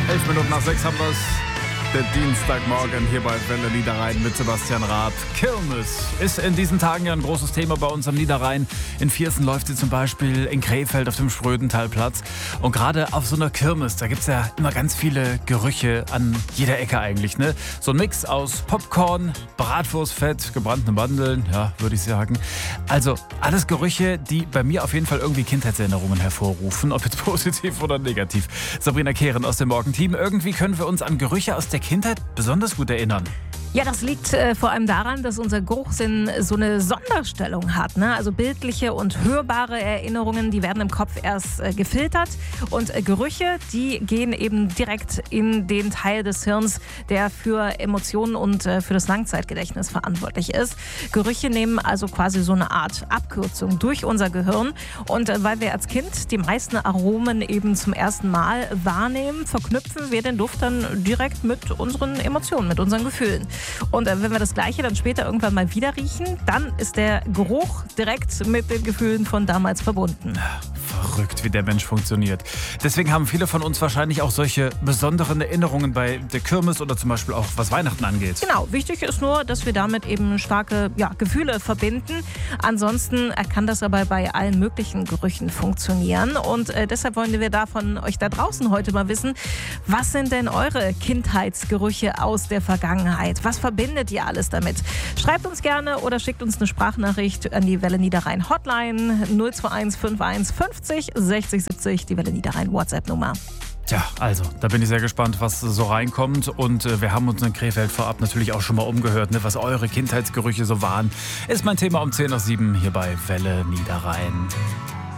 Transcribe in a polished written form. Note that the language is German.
11 Minuten nach 6 haben wir es. Der Dienstagmorgen hier bei Welle Niederrhein mit Sebastian Rath. Kirmes ist in diesen Tagen ja ein großes Thema bei uns am Niederrhein. In Viersen läuft sie zum Beispiel, in Krefeld auf dem Sprödenthalplatz. Und gerade auf so einer Kirmes, da gibt es ja immer ganz viele Gerüche an jeder Ecke eigentlich, ne? So ein Mix aus Popcorn, Bratwurstfett, gebrannten Mandeln, ja, würde ich sagen. Also alles Gerüche, die bei mir auf jeden Fall irgendwie Kindheitserinnerungen hervorrufen, ob jetzt positiv oder negativ. Sabrina Kehren aus dem Morgenteam. Irgendwie können wir uns an Gerüche aus der Kindheit besonders gut erinnern. Ja, das liegt vor allem daran, dass unser Geruchssinn so eine Sonderstellung hat, ne? Also bildliche und hörbare Erinnerungen, die werden im Kopf erst gefiltert. Und Gerüche, die gehen eben direkt in den Teil des Hirns, der für Emotionen und für das Langzeitgedächtnis verantwortlich ist. Gerüche nehmen also quasi so eine Art Abkürzung durch unser Gehirn. Und weil wir als Kind die meisten Aromen eben zum ersten Mal wahrnehmen, verknüpfen wir den Duft dann direkt mit unseren Emotionen, mit unseren Gefühlen. Und wenn wir das Gleiche dann später irgendwann mal wieder riechen, dann ist der Geruch direkt mit den Gefühlen von damals verbunden. Verrückt, wie der Mensch funktioniert. Deswegen haben viele von uns wahrscheinlich auch solche besonderen Erinnerungen bei der Kirmes oder zum Beispiel auch was Weihnachten angeht. Genau, wichtig ist nur, dass wir damit eben starke Gefühle verbinden. Ansonsten kann das aber bei allen möglichen Gerüchen funktionieren. Und deshalb wollen wir da von euch da draußen heute mal wissen, was sind denn eure Kindheitsgerüche aus der Vergangenheit? Was verbindet ihr alles damit? Schreibt uns gerne oder schickt uns eine Sprachnachricht an die Welle Niederrhein Hotline 021 51 50 60 70, die Welle Niederrhein WhatsApp-Nummer. Tja, also, da bin ich sehr gespannt, was so reinkommt. Und wir haben uns in Krefeld vorab natürlich auch schon mal umgehört, ne, was eure Kindheitsgerüche so waren. Ist mein Thema um 10 nach 7 hier bei Welle Niederrhein.